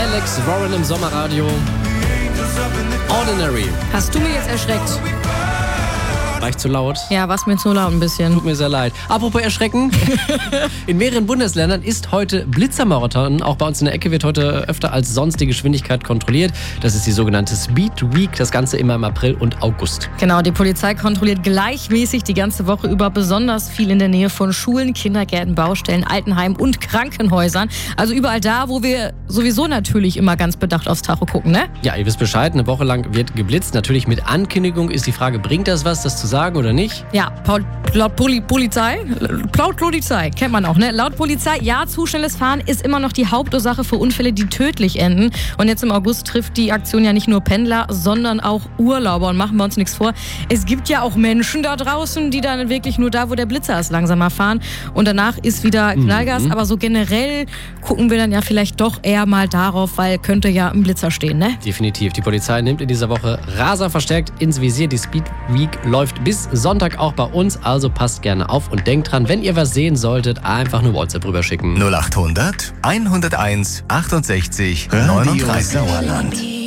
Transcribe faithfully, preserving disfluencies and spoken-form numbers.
Alex Warren im Sommerradio. Ordinary. Hast du mir jetzt erschreckt? War ich zu laut? Ja, war's mir zu laut ein bisschen. Tut mir sehr leid. Apropos erschrecken. In mehreren Bundesländern ist heute Blitzermarathon. Auch bei uns in der Ecke wird heute öfter als sonst die Geschwindigkeit kontrolliert. Das ist die sogenannte Speed Week. Das Ganze immer im April und August. Genau, die Polizei kontrolliert gleichmäßig die ganze Woche über besonders viel in der Nähe von Schulen, Kindergärten, Baustellen, Altenheimen und Krankenhäusern. Also überall da, wo wir sowieso natürlich immer ganz bedacht aufs Tacho gucken, ne? Ja, ihr wisst Bescheid. Eine Woche lang wird geblitzt. Natürlich mit Ankündigung ist die Frage, bringt das was, das zu sagen oder nicht? Ja, Paul, laut Poli, Polizei, laut Polizei, kennt man auch, ne? Laut Polizei, ja, zu schnelles Fahren ist immer noch die Hauptursache für Unfälle, die tödlich enden. Und jetzt im August trifft die Aktion ja nicht nur Pendler, sondern auch Urlauber. Und machen wir uns nichts vor, es gibt ja auch Menschen da draußen, die dann wirklich nur da, wo der Blitzer ist, langsamer fahren. Und danach ist wieder Knallgas. Mhm. Aber so generell gucken wir dann ja vielleicht doch eher mal darauf, weil könnte ja ein Blitzer stehen, ne? Definitiv. Die Polizei nimmt in dieser Woche rasend verstärkt ins Visier. Die Speed Week läuft bis Sonntag auch bei uns, also passt gerne auf und denkt dran, wenn ihr was sehen solltet, einfach eine WhatsApp rüberschicken. null acht hundert, hunderteins, achtundsechzig, neununddreißig. Sauerland.